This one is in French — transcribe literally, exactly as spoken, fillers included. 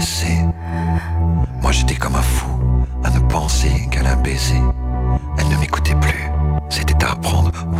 caresser. Moi j'étais comme un fou à ne penser qu'à la baiser. Elle ne m'écoutait plus, c'était à apprendre ou